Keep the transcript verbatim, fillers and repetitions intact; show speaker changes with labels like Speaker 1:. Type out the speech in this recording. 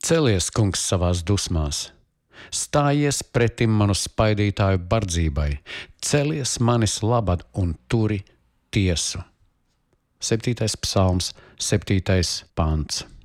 Speaker 1: Celies, kungs, savās dusmās, stājies pretim manu spaidītāju bardzībai, celies manis labad un turi tiesu. Septītais psalms, septītais pants.